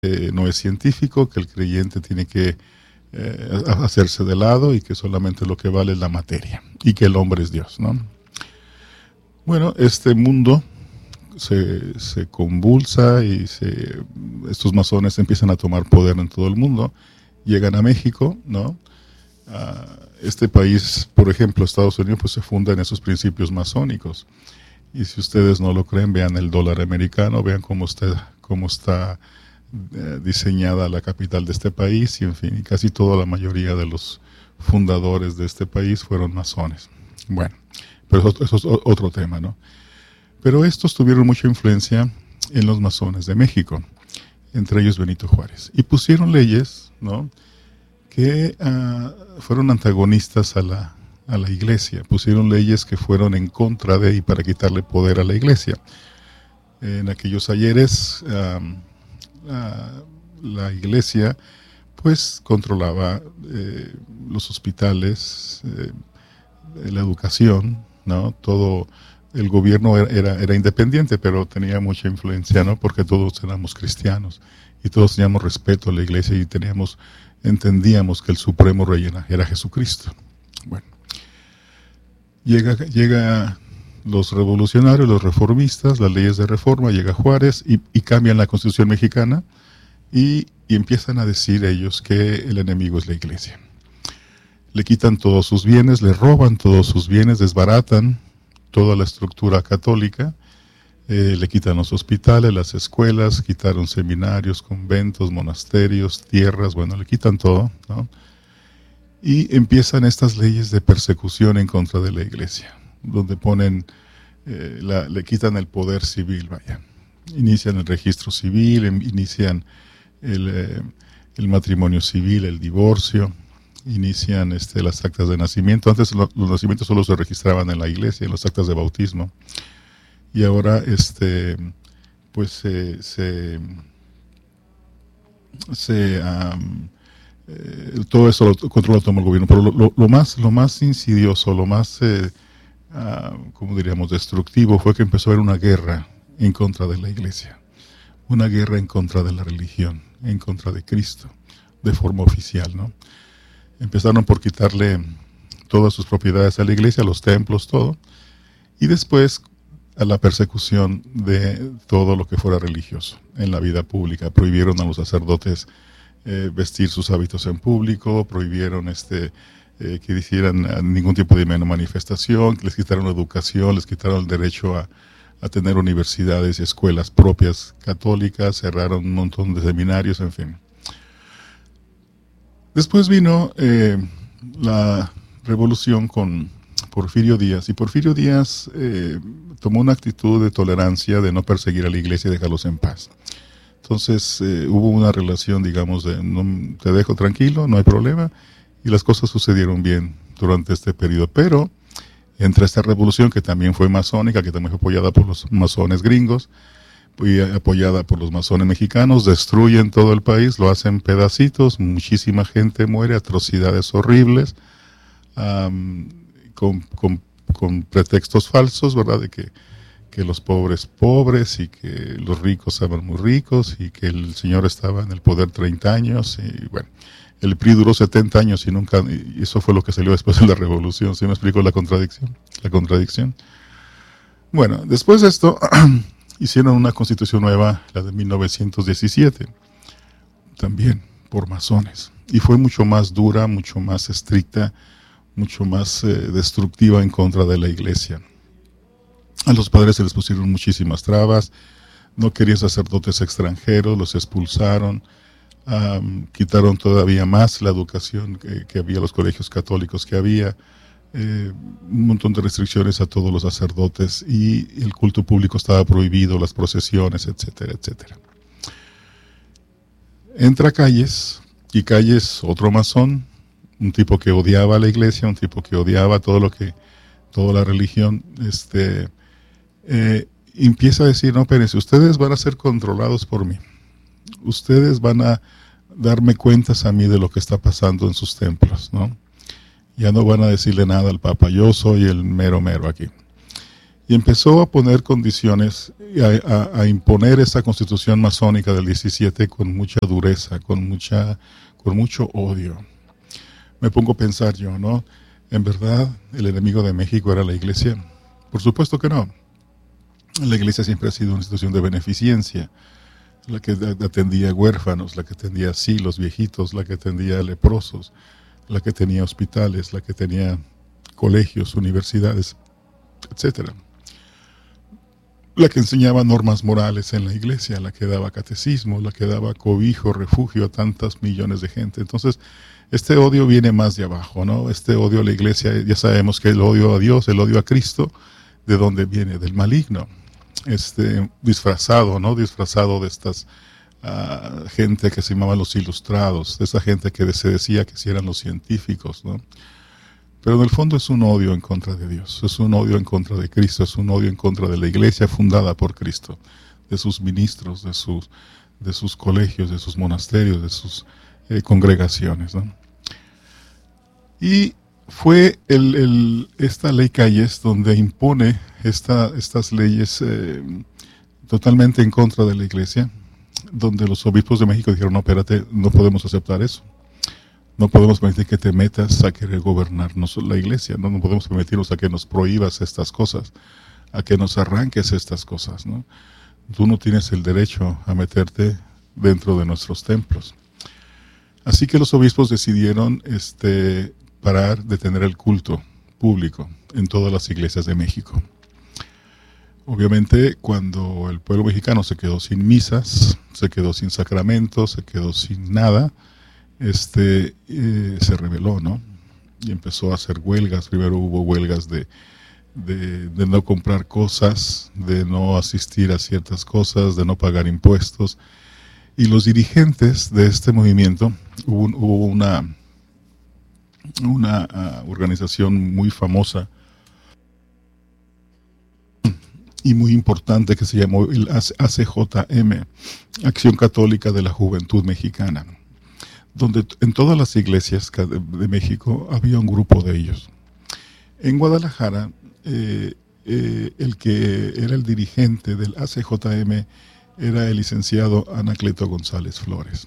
no es científico, que el creyente tiene que hacerse de lado y que solamente lo que vale es la materia y que el hombre es Dios, ¿no? Bueno, este mundo se convulsa y estos masones empiezan a tomar poder en todo el mundo, llegan a México, ¿no? Este país, por ejemplo, Estados Unidos, pues se funda en esos principios masónicos. Y si ustedes no lo creen, vean el dólar americano, vean cómo está diseñada la capital de este país, y en fin, casi toda la mayoría de los fundadores de este país fueron masones. Bueno, pero eso es otro tema, ¿no? Pero estos tuvieron mucha influencia en los masones de México, entre ellos Benito Juárez, y pusieron leyes, ¿no?, que fueron antagonistas a la iglesia, pusieron leyes que fueron en contra de y para quitarle poder a la iglesia. En aquellos ayeres, la iglesia pues controlaba los hospitales, la educación, ¿no? Todo el gobierno era independiente, pero tenía mucha influencia, ¿no? Porque todos éramos cristianos y todos teníamos respeto a la iglesia y entendíamos que el supremo rey era Jesucristo. Bueno, llega los revolucionarios, los reformistas, las leyes de reforma, llega Juárez y cambian la Constitución mexicana y empiezan a decir ellos que el enemigo es la iglesia. Le quitan todos sus bienes, le roban todos sus bienes, desbaratan toda la estructura católica, le quitan los hospitales, las escuelas, quitaron seminarios, conventos, monasterios, tierras, bueno, le quitan todo, ¿no? Y empiezan estas leyes de persecución en contra de la iglesia, donde le quitan el poder civil, vaya. Inician el registro civil, inician el matrimonio civil, el divorcio, inician las actas de nacimiento. Antes los nacimientos solo se registraban en la iglesia, en las actas de bautismo. Y ahora pues todo eso lo controla todo el gobierno. Pero lo más insidioso, lo más como diríamos destructivo, fue que empezó a haber una guerra en contra de la iglesia, una guerra en contra de la religión, en contra de Cristo, de forma oficial, ¿no? Empezaron por quitarle todas sus propiedades a la iglesia, los templos, todo, y después a la persecución de todo lo que fuera religioso en la vida pública. Prohibieron a los sacerdotes vestir sus hábitos en público, prohibieron que hicieran ningún tipo de manifestación, les quitaron educación, les quitaron el derecho a tener universidades y escuelas propias católicas, cerraron un montón de seminarios, en fin. Después vino la revolución con Porfirio Díaz, y Porfirio Díaz tomó una actitud de tolerancia, de no perseguir a la iglesia y dejarlos en paz. Entonces hubo una relación, digamos, de no, te dejo tranquilo, no hay problema, y las cosas sucedieron bien durante este periodo. Pero entre esta revolución, que también fue masónica, que también fue apoyada por los masones gringos, y apoyada por los masones mexicanos, destruyen todo el país, lo hacen pedacitos, muchísima gente muere, atrocidades horribles, con pretextos falsos, ¿verdad?, de que los pobres y que los ricos eran muy ricos y que el señor estaba en el poder 30 años y bueno, el PRI duró 70 años y eso fue lo que salió después de la revolución. ¿Sí me explico la contradicción? Bueno, después de esto hicieron una constitución nueva, la de 1917, también por masones, y fue mucho más dura, mucho más estricta, mucho más destructiva en contra de la iglesia. A los padres se les pusieron muchísimas trabas, no querían sacerdotes extranjeros, los expulsaron, quitaron todavía más la educación que había, los colegios católicos que había, un montón de restricciones a todos los sacerdotes, y el culto público estaba prohibido, las procesiones, etcétera, etcétera. Entra Calles, otro masón, un tipo que odiaba a la iglesia, un tipo que odiaba toda la religión, empieza a decir, no, espérense, ustedes van a ser controlados por mí, ustedes van a darme cuentas a mí de lo que está pasando en sus templos, ¿no? Ya no van a decirle nada al Papa, yo soy el mero aquí. y empezó a poner condiciones, a imponer esa constitución masónica del 17 con mucha dureza, con mucho odio. Me pongo a pensar yo, ¿no? ¿En verdad el enemigo de México era la iglesia? Por supuesto que no. La iglesia siempre ha sido una institución de beneficencia, la que atendía huérfanos, la que atendía asilos viejitos, la que atendía leprosos, la que tenía hospitales, la que tenía colegios, universidades, etcétera. La que enseñaba normas morales en la iglesia, la que daba catecismo, la que daba cobijo, refugio a tantos millones de gente. Entonces, este odio viene más de abajo, ¿no? Este odio a la iglesia, ya sabemos que el odio a Dios, el odio a Cristo, ¿de dónde viene? Del maligno. Disfrazado, ¿no? Disfrazado de estas gente que se llamaban los ilustrados, de esa gente que se decía que sí eran los científicos, ¿no? Pero en el fondo es un odio en contra de Dios, es un odio en contra de Cristo, es un odio en contra de la iglesia fundada por Cristo, de sus ministros, de sus colegios, de sus monasterios, de sus congregaciones, ¿no? Y fue esta ley Calles donde impone estas leyes totalmente en contra de la iglesia, donde los obispos de México dijeron, no, espérate, no podemos aceptar eso. No podemos permitir que te metas a querer gobernarnos la iglesia, no podemos permitirnos a que nos prohíbas estas cosas, a que nos arranques estas cosas, ¿no? Tú no tienes el derecho a meterte dentro de nuestros templos. Así que los obispos decidieron parar de tener el culto público en todas las iglesias de México. Obviamente, cuando el pueblo mexicano se quedó sin misas, se quedó sin sacramentos, se quedó sin nada, se rebeló, ¿no? Y empezó a hacer huelgas. Primero hubo huelgas de no comprar cosas, de no asistir a ciertas cosas, de no pagar impuestos. Y los dirigentes de este movimiento, hubo una organización muy famosa y muy importante que se llamó el ACJM, Acción Católica de la Juventud Mexicana, donde en todas las iglesias de México había un grupo de ellos. En Guadalajara, el que era el dirigente del ACJM era el licenciado Anacleto González Flores.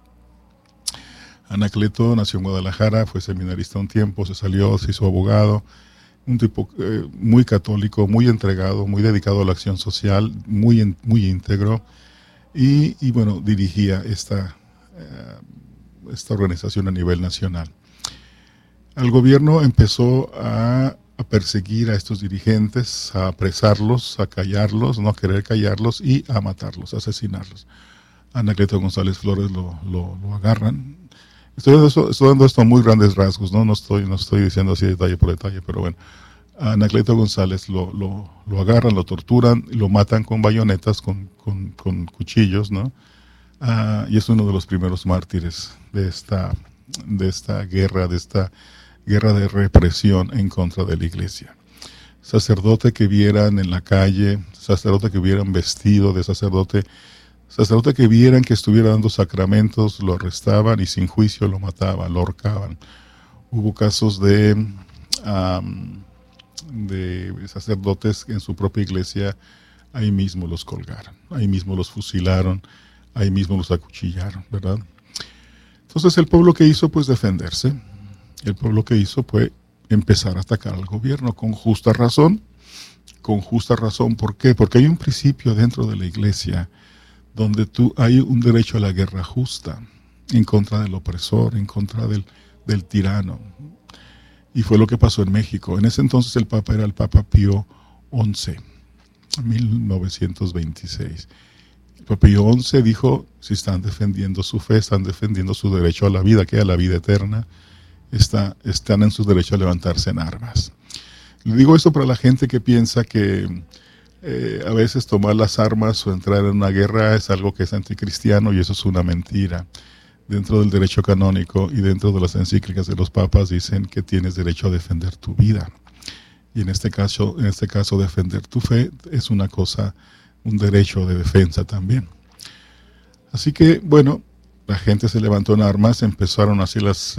Anacleto nació en Guadalajara, fue seminarista un tiempo, se salió, se hizo abogado, un tipo muy católico, muy entregado, muy dedicado a la acción social, muy íntegro, y bueno, dirigía esta organización a nivel nacional. El gobierno empezó a perseguir a estos dirigentes, a apresarlos, a callarlos, no querer callarlos y a matarlos, a asesinarlos. Anacleto González Flores lo agarran. Estoy dando esto a muy grandes rasgos, ¿no? No estoy diciendo así detalle por detalle, pero bueno. A Anacleto González lo agarran, lo torturan, lo matan con bayonetas, con cuchillos, ¿no? Y es uno de los primeros mártires de esta guerra de represión en contra de la iglesia. Sacerdote que vieran en la calle, sacerdote que vieran vestido de sacerdote que vieran que estuviera dando sacramentos, lo arrestaban y sin juicio lo mataban, lo ahorcaban. Hubo casos de sacerdotes que en su propia iglesia ahí mismo los colgaron, ahí mismo los fusilaron, ahí mismo los acuchillaron, ¿verdad? Entonces el pueblo que hizo, pues defenderse. El pueblo que hizo fue empezar a atacar al gobierno con justa razón. Con justa razón, ¿por qué? Porque hay un principio dentro de la iglesia donde hay un derecho a la guerra justa en contra del opresor, en contra del tirano. Y fue lo que pasó en México. En ese entonces el Papa era el Papa Pío XI, 1926. El Papa Pío XI dijo, si están defendiendo su fe, están defendiendo su derecho a la vida, que es la vida eterna, están en su derecho a levantarse en armas. Le digo esto para la gente que piensa que a veces tomar las armas o entrar en una guerra es algo que es anticristiano, y eso es una mentira. Dentro del derecho canónico y dentro de las encíclicas de los papas dicen que tienes derecho a defender tu vida. Y en este caso defender tu fe es un derecho de defensa también. Así que, bueno, la gente se levantó en armas, empezaron así las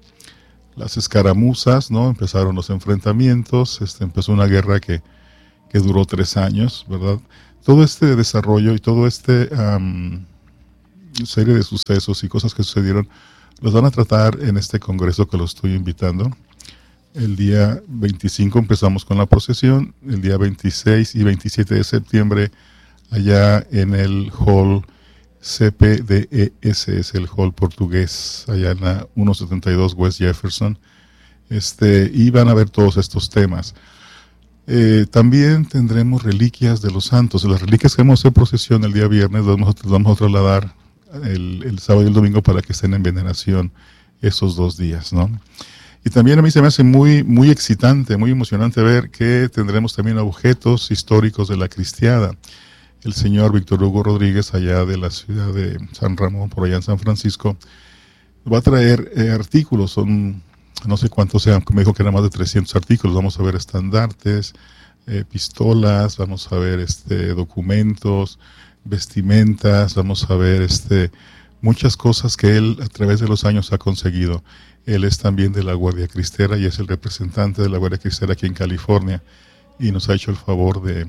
escaramuzas, ¿no? Empezaron los enfrentamientos, empezó una guerra que que duró 3 años, ¿verdad? Todo este desarrollo y todo este serie de sucesos y cosas que sucedieron los van a tratar en este congreso que los estoy invitando. El día 25 empezamos con la procesión, el día 26 y 27 de septiembre allá en el hall CPDES, es el hall portugués, allá en la 172 West Jefferson, y van a ver todos estos temas. También tendremos reliquias de los santos. Las reliquias que vamos a hacer procesión el día viernes las vamos a trasladar el sábado y el domingo para que estén en veneración esos 2 días, ¿no? Y también a mí se me hace muy, muy excitante, muy emocionante ver que tendremos también objetos históricos de la cristiada. El señor Víctor Hugo Rodríguez, allá de la ciudad de San Ramón, por allá en San Francisco, va a traer artículos, son no sé cuántos sean, me dijo que eran más de 300 artículos. Vamos a ver estandartes, pistolas, vamos a ver documentos, vestimentas, vamos a ver muchas cosas que él a través de los años ha conseguido. Él es también de la Guardia Cristera y es el representante de la Guardia Cristera aquí en California y nos ha hecho el favor de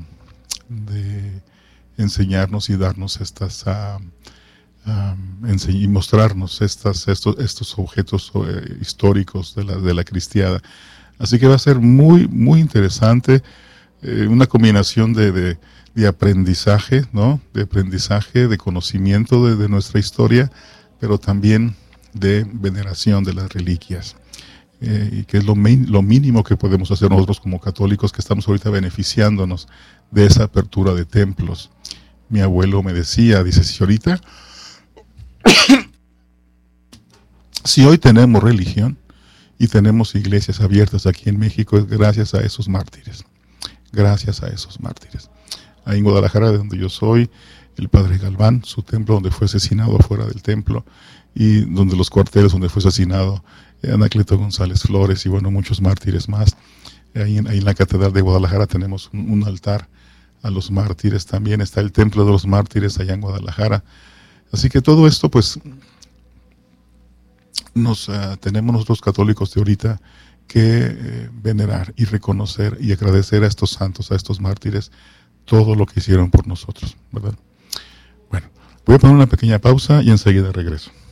enseñarnos y darnos y mostrarnos estos objetos históricos de la cristiada. Así que va a ser muy, muy interesante, una combinación de aprendizaje, ¿no? De aprendizaje, de conocimiento de nuestra historia, pero también de veneración de las reliquias, y que es lo mínimo que podemos hacer nosotros como católicos que estamos ahorita beneficiándonos de esa apertura de templos. Mi abuelo me decía, dice, si hoy tenemos religión y tenemos iglesias abiertas aquí en México, es gracias a esos mártires. Gracias a esos mártires. Ahí en Guadalajara, de donde yo soy, el padre Galván, su templo donde fue asesinado afuera del templo, y donde los cuarteles donde fue asesinado Anacleto González Flores, y bueno, muchos mártires más. Ahí en la catedral de Guadalajara tenemos un altar a los mártires. También está el templo de los mártires allá en Guadalajara. Así que todo esto, pues, tenemos nosotros católicos de ahorita que venerar y reconocer y agradecer a estos santos, a estos mártires, todo lo que hicieron por nosotros, ¿verdad? Bueno, voy a poner una pequeña pausa y enseguida regreso.